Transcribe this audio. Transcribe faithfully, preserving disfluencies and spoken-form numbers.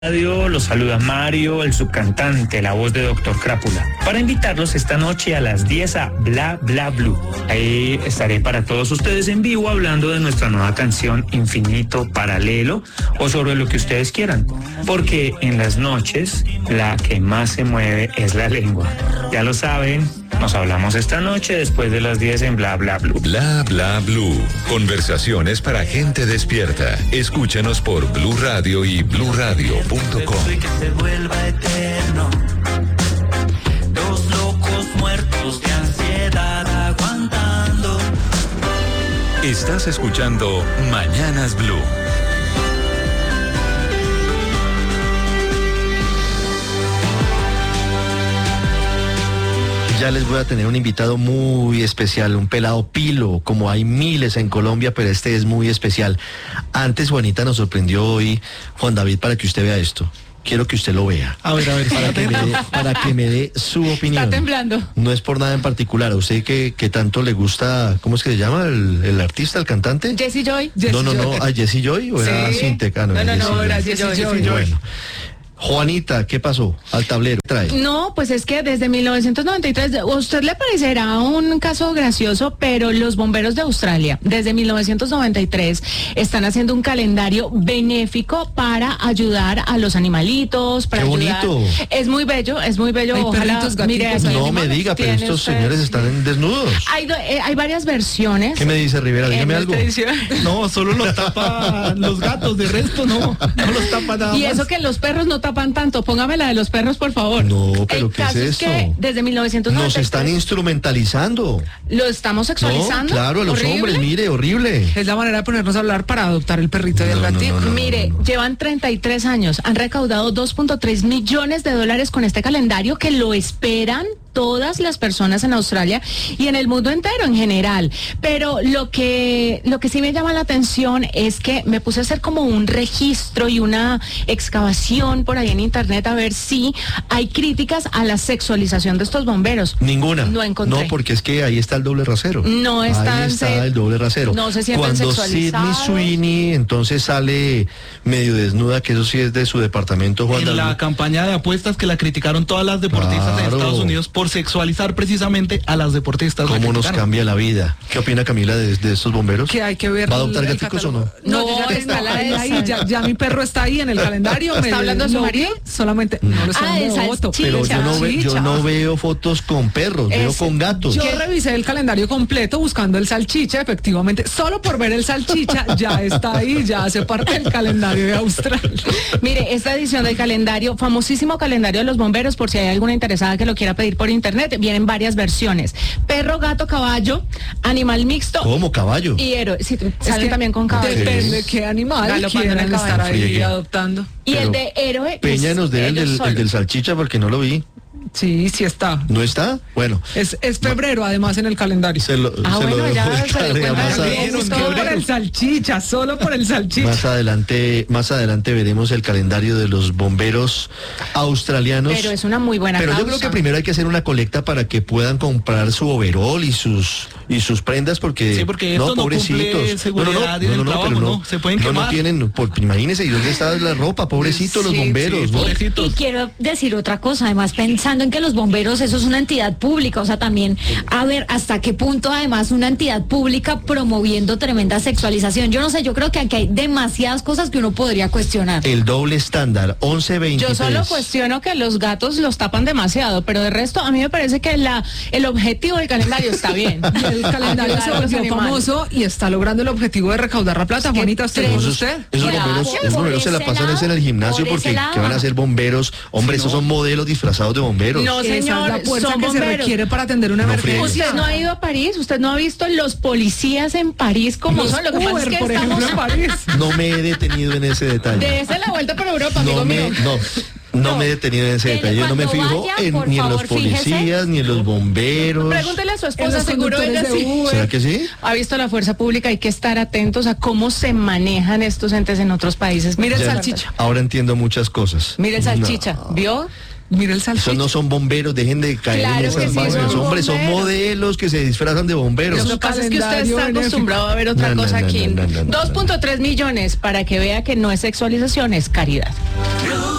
Radio, los saluda Mario, el subcantante, la voz de Doctor Crápula, para invitarlos esta noche a las diez a Bla Bla Blue. Ahí estaré para todos ustedes en vivo hablando de nuestra nueva canción Infinito Paralelo o sobre lo que ustedes quieran, porque en las noches la que más se mueve es la lengua. Ya lo saben, nos hablamos esta noche después de las diez en Bla Bla Blue. Bla Bla Blue, conversaciones para gente despierta. Escúchanos por Blue Radio y blue radio punto com. Que se vuelva eterno. Dos locos muertos de ansiedad aguantando. Estás escuchando Mañanas Blue. Ya les voy a tener un invitado muy especial, un pelado pilo, como hay miles en Colombia, pero este es muy especial. Antes Juanita nos sorprendió hoy, Juan David, para que usted vea esto. Quiero que usted lo vea. A ver, a ver, para que me dé, para que me dé su opinión. Está temblando. No es por nada en particular. A usted que, que tanto le gusta, ¿cómo es que se llama? ¿El, el artista, el cantante? Jesse Joy. No, no, no, ¿a Jesse Joy o era Sí. Sintek? Ah, no, No, no, era no, Jesse era Joy. Jesse Joy. Bueno. Juanita, ¿qué pasó? Al tablero, trae. No, pues es que desde mil novecientos noventa y tres, a usted le parecerá un caso gracioso, pero los bomberos de Australia, desde mil novecientos noventa y tres, están haciendo un calendario benéfico para ayudar a los animalitos, para ¡Qué ayudar. bonito! Es muy bello, es muy bello. Hay Ojalá, perritos, gatitos. mire, hay No me animales. diga, pero ¿Tiene estos usted? señores están en desnudos. Hay, do- eh, hay varias versiones. ¿Qué me dice Rivera? en Dígame esta algo. edición. No, solo los tapa los gatos, de resto no, no los tapa nada Y más. eso que los perros no tapan tanto. Póngame la de los perros, por favor. No, pero El ¿qué es caso eso? que desde mil novecientos noventa y tres Nos están instrumentalizando. lo estamos No, sexualizando. claro, a los Horrible. hombres, mire, horrible. Es la manera de ponernos a hablar para adoptar el perrito y el No, no, gatito. no, no. Mire, llevan treinta y tres años, han recaudado dos punto tres millones de dólares con este calendario que lo esperan todas las personas en Australia y en el mundo entero en general. Pero lo que lo que sí me llama la atención es que me puse a hacer como un registro y una excavación por ahí en internet a ver si hay críticas a la sexualización de estos bomberos. Ninguna. No encontré. No, porque es que ahí está el doble rasero. No están Ahí está se- el doble rasero. no se sienten Cuando Sidney sexualizados. Sweeney entonces sale medio desnuda, que eso sí es de su departamento, Juan En la David. campaña de apuestas que la criticaron todas las deportistas Claro. en Estados Unidos por sexualizar precisamente a las deportistas. La ¿Cómo nos criticaron. cambia la vida? ¿Qué opina Camila de, de estos bomberos? Que hay que ver. ¿Va a adoptar el- el gaticos o catálogo. no? No, yo ya No, tengo está la ahí, de ahí, esa. ya, ya mi perro está ahí en el calendario. ¿Está hablando de su lo vi, marido? Solamente, no lo sé, Ah, de no salchicha. voto. Pero yo no, ve- yo Salchicha. no veo fotos con perros, veo Es- con gatos. Yo revisé el calendario completo buscando el salchicha, efectivamente, solo por ver el salchicha ya está ahí, ya hace parte del calendario de Australia. Mire, esta edición del calendario, famosísimo calendario de los bomberos, por si hay alguna interesada que lo quiera pedir por internet, vienen varias versiones. Perro, gato, caballo, animal mixto ¿Cómo, caballo? y héroe. Sí, Es salen que también con caballo. Depende qué animal Galopando en el quieran estar caballo. ahí Friegue. adoptando. Y Pero el de héroe. Peña pues, nos dé el ellos del, el solos. del salchicha porque no lo vi. Sí, sí está. ¿No está? Bueno, Es, es febrero además en el calendario. se lo, Ah, se lo bueno, dejo ya de se dio tarea cuenta más, de a- que es Solo por el salchicha, solo por el salchicha. más adelante, más adelante veremos el calendario de los bomberos australianos. Pero es una muy buena Pero yo causa. creo que primero hay que hacer una colecta para que puedan comprar su overol y sus y sus prendas porque Sí, porque esto no cumple seguridad en el trabajo, pero ¿no? Se pueden no, no quemar. tienen, por, imagínense, ¿y dónde está la ropa? Pobrecitos los Sí, bomberos, sí, ¿no? pobrecitos. Y quiero decir otra cosa, además pensando en que los bomberos, eso es una entidad pública, o sea, también, a ver, hasta qué punto además una entidad pública promoviendo tremenda sexualización. Yo no sé, yo creo que aquí hay demasiadas cosas que uno podría cuestionar. El doble estándar, once veinte. Yo solo cuestiono que los gatos los tapan demasiado, pero de resto a mí me parece que la el objetivo del calendario está bien. El calendario Ayudar se a los volvió animales. famoso y está logrando el objetivo de recaudar la plata. Juanita, ¿usted tres- cree Esos, usted? esos Claro, bomberos, esos por bomberos se la ese pasan lado, es en el gimnasio por ese porque lado. ¿qué van a hacer bomberos? Hombre, esos son modelos disfrazados de bomberos. No, Esa señor, es la fuerza son que se bomberos. requiere para atender una No emergencia. friegue. Usted no ha ido a París, usted no ha visto los policías en París como Los son. Lo que pasa es Uber, que por estamos ejemplo, en París. No me he detenido en ese detalle. de esa la vuelta por Europa, No amigo me, mío. no, no me he detenido en ese Que detalle. Yo no me cuando fijo vaya, en- por ni en los favor, fíjese. policías, ni en los bomberos. Pregúntele a su En esposa, los seguro ella conductores de sí. Uber. ¿Será que sí? Ha visto la fuerza pública, hay que estar atentos a cómo se manejan estos entes en otros países. Mire el Ya, salchicha. Ahora entiendo muchas cosas. Mire el salchicha, No. ¿vio? Mira el salchicha. Esos no son bomberos, dejen de caer Claro en que esas sí, vainas. son Hombre, son bomberos. modelos que se disfrazan de bomberos. Lo que pasa es que usted calendario está benéfico. acostumbrado a ver otra No, no, cosa no, aquí. no, no, no, no, dos punto tres millones para que vea que no es sexualización, es caridad.